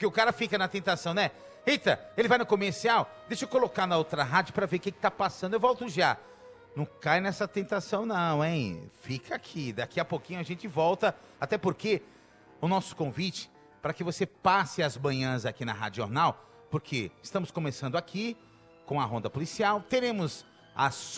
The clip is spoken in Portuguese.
porque o cara fica na tentação, né? Eita, ele vai no comercial, deixa eu colocar na outra rádio pra ver o que tá passando, eu volto já. Não cai nessa tentação não, hein? Fica aqui, daqui a pouquinho a gente volta, até porque o nosso convite para que você passe as manhãs aqui na Rádio Jornal, porque estamos começando aqui com a Ronda Policial, teremos a